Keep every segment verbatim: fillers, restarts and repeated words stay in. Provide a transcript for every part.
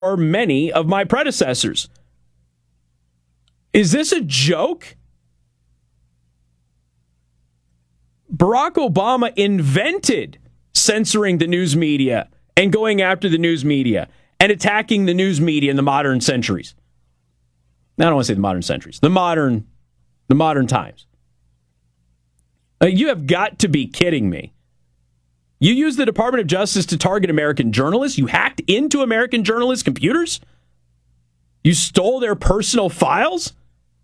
or many of my predecessors. Is this a joke? Barack Obama invented censoring the news media and going after the news media and attacking the news media in the modern centuries. I don't want to say the modern centuries, the modern, the modern times. Uh, you have got to be kidding me. You used the Department of Justice to target American journalists. You hacked into American journalists' computers. You stole their personal files.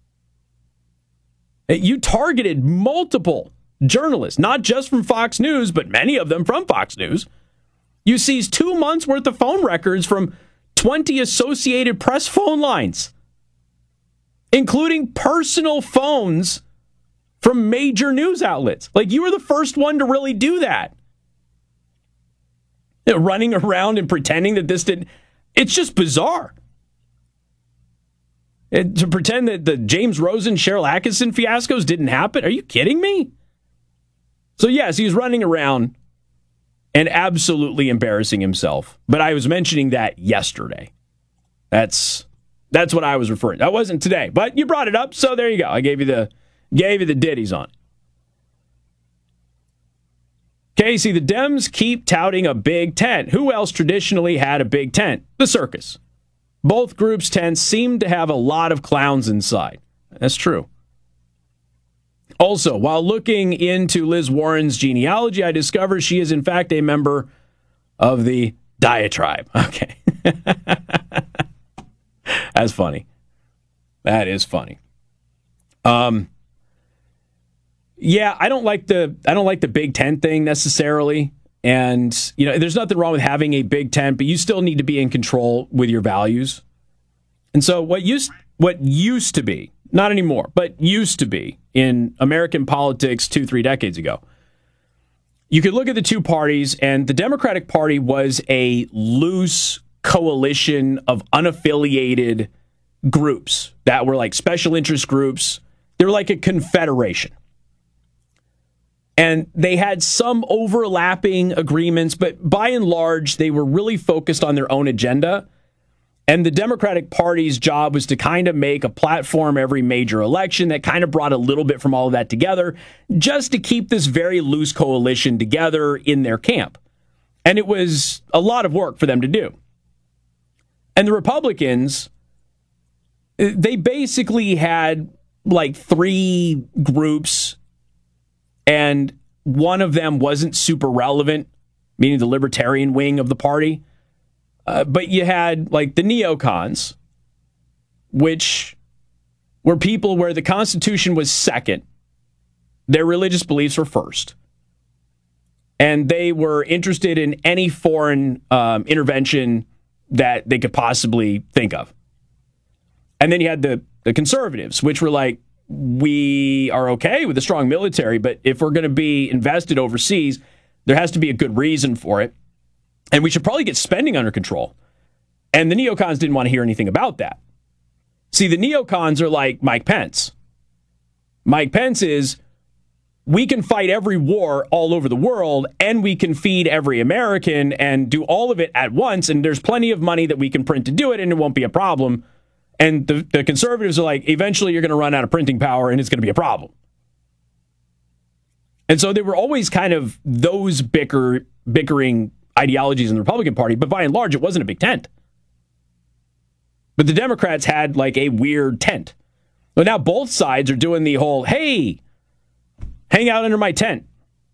You targeted multiple journalists, not just from Fox News, but many of them from Fox News. You seized two months' worth of phone records from twenty Associated Press phone lines, including personal phones from major news outlets. Like, you were the first one to really do that. You know, running around and pretending that this didn't... It's just bizarre. It, to pretend that the James Rosen, Cheryl Atkinson fiascos didn't happen? Are you kidding me? So yes, he's running around and absolutely embarrassing himself. But I was mentioning that yesterday. That's that's what I was referring to. That wasn't today, but you brought it up, so there you go. I gave you the gave you the ditties on it. Casey, the Dems keep touting a big tent. Who else traditionally had a big tent? The circus. Both groups' tents seem to have a lot of clowns inside. That's true. Also, while looking into Liz Warren's genealogy, I discovered she is in fact a member of the Diatribe. Okay. That's funny. That is funny. Um, yeah, I don't like the I don't like the big tent thing necessarily. And, you know, there's nothing wrong with having a big tent, but you still need to be in control with your values. And so what used what used to be, not anymore, but used to be in American politics two, three decades ago, you could look at the two parties, and the Democratic Party was a loose coalition of unaffiliated groups that were like special interest groups. They were like a confederation. And they had some overlapping agreements, but by and large, they were really focused on their own agenda. And the Democratic Party's job was to kind of make a platform every major election that kind of brought a little bit from all of that together, just to keep this very loose coalition together in their camp. And it was a lot of work for them to do. And the Republicans, they basically had like three groups, and one of them wasn't super relevant, meaning the libertarian wing of the party. Uh, but you had like the neocons, which were people where the Constitution was second. Their religious beliefs were first. And they were interested in any foreign um, intervention that they could possibly think of. And then you had the, the conservatives, which were like, we are okay with a strong military, but if we're going to be invested overseas, there has to be a good reason for it. And we should probably get spending under control. And the neocons didn't want to hear anything about that. See, the neocons are like Mike Pence. Mike Pence is, we can fight every war all over the world, and we can feed every American and do all of it at once, and there's plenty of money that we can print to do it, and it won't be a problem. And the, the conservatives are like, eventually you're going to run out of printing power, and it's going to be a problem. And so they were always kind of those bicker, bickering ideologies in the Republican Party, but by and large, it wasn't a big tent. But the Democrats had like a weird tent. But now both sides are doing the whole, hey, hang out under my tent.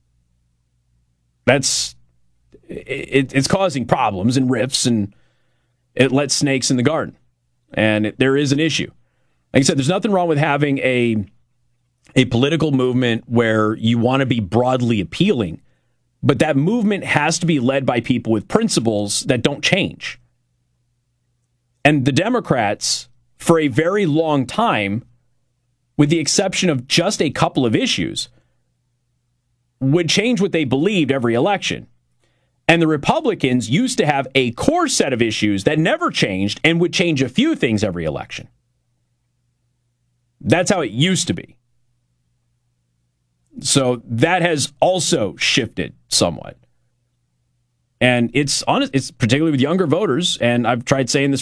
That's, it, it's causing problems and rifts, and it lets snakes in the garden. And it, there is an issue. Like I said, there's nothing wrong with having a, a political movement where you want to be broadly appealing, but that movement has to be led by people with principles that don't change. And the Democrats, for a very long time, with the exception of just a couple of issues, would change what they believed every election. And the Republicans used to have a core set of issues that never changed and would change a few things every election. That's how it used to be. So that has also shifted somewhat. And it's honest, it's particularly with younger voters. And I've tried saying this